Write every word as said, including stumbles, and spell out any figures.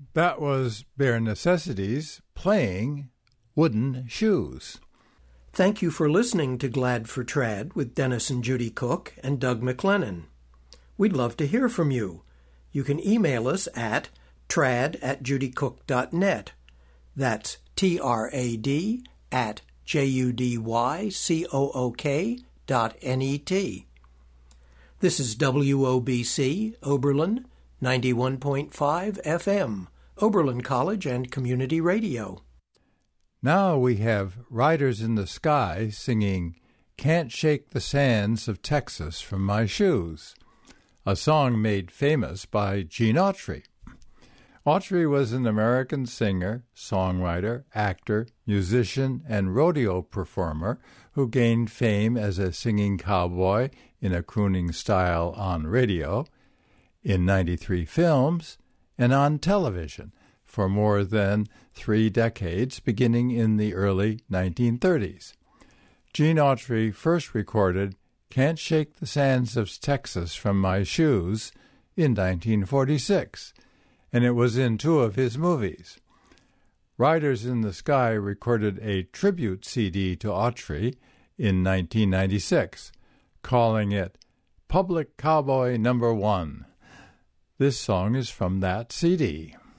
That was Bare Necessities playing Wooden Shoes. Thank you for listening to Glad for Trad with Dennis and Judy Cook and Doug McLennan. We'd love to hear from you. You can email us at trad at judycook dot net. That's T R A D at J U D Y C O O K dot N E T. This is W O B C, Oberlin, ninety-one point five F M, Oberlin College and Community Radio. Now we have Riders in the Sky singing Can't Shake the Sands of Texas from My Shoes, a song made famous by Gene Autry. Autry was an American singer, songwriter, actor, musician, and rodeo performer who gained fame as a singing cowboy in a crooning style on radio, in ninety-three films, and on television for more than three decades, beginning in the early nineteen thirties. Gene Autry first recorded Can't Shake the Sands of Texas from My Shoes in nineteen forty-six, and it was in two of his movies. Riders in the Sky recorded a tribute C D to Autry in nineteen ninety-six, calling it Public Cowboy Number One. This song is from that C D.